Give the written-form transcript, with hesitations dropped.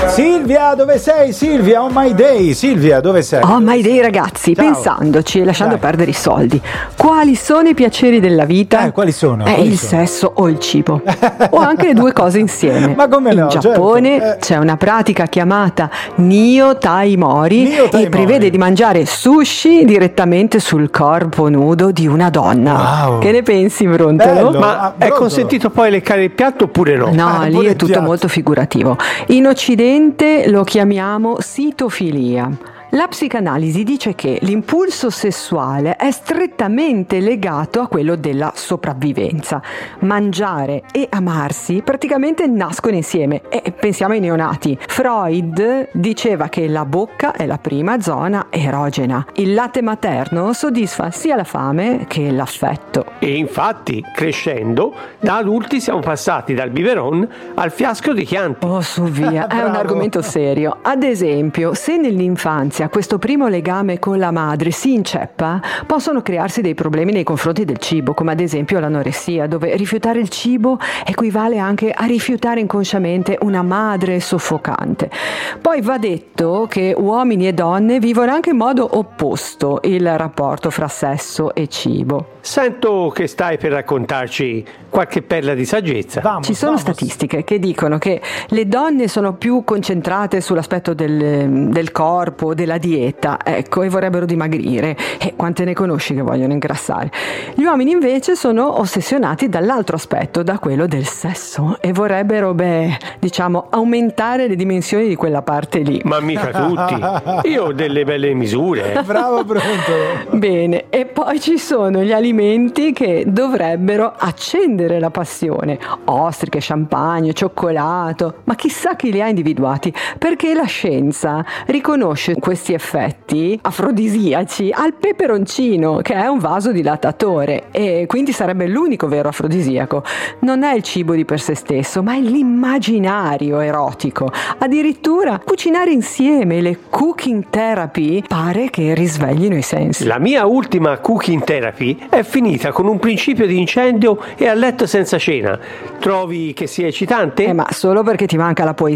Silvia, dove sei? Silvia, on my day. Silvia, dove sei? Oh my day, ragazzi, Ciao. pensandoci e lasciando perdere i soldi, quali sono i piaceri della vita? Quali sono? Il sesso o il cibo o anche le due cose insieme. Ma come no? In Giappone certo. c'è una pratica chiamata Nyotai Mori e prevede di mangiare sushi direttamente sul corpo nudo di una donna. Wow. Che ne pensi, Brontolo? Bello. Ma è consentito poi leccare il piatto oppure no? No, lì è tutto molto figurativo. In Occidente lo chiamiamo sitofilia. La psicanalisi dice che l'impulso sessuale è strettamente legato a quello della sopravvivenza. Mangiare e amarsi praticamente nascono insieme e pensiamo ai neonati. Freud diceva che la bocca è la prima zona erogena. Il latte materno soddisfa sia la fame che l'affetto. E infatti, crescendo, da adulti siamo passati dal biberon al fiasco di Chianti. Oh, su via, è un argomento serio. Ad esempio, se nell'infanzia questo primo legame con la madre si inceppa, possono crearsi dei problemi nei confronti del cibo, come ad esempio l'anoressia, dove rifiutare il cibo equivale anche a rifiutare inconsciamente una madre soffocante. Poi va detto che uomini e donne vivono anche in modo opposto il rapporto fra sesso e cibo. Sento che stai per raccontarci qualche perla di saggezza. Ci sono statistiche che dicono che le donne sono più concentrate sull'aspetto del corpo, della dieta, ecco, e vorrebbero dimagrire. E quante ne conosci che vogliono ingrassare? Gli uomini invece sono ossessionati dall'altro aspetto, da quello del sesso, e vorrebbero, aumentare le dimensioni di quella parte lì. Ma mica tutti. Io ho delle belle misure. Bravo, pronto. Bene, e poi ci sono gli alimenti che dovrebbero accendere la passione. Ostriche, champagne, cioccolato, ma chissà chi li ha individuati, perché la scienza riconosce questi effetti afrodisiaci al peperoncino, che è un vasodilatatore e quindi sarebbe l'unico vero afrodisiaco. Non è il cibo di per sé stesso, ma è l'immaginario erotico. Addirittura cucinare insieme, le cooking therapy, pare che risveglino i sensi. La mia ultima cooking therapy è finita con un principio di incendio e a letto senza cena. Trovi che sia eccitante? Ma solo perché ti manca la poesia.